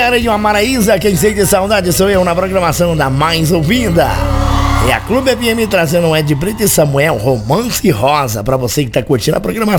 espera de uma Maraísa, quem sente saudade sou eu na programação da mais ouvida. E a Clube FM trazendo o Ed Brito e Samuel, Romance Rosa, pra você que tá curtindo a programação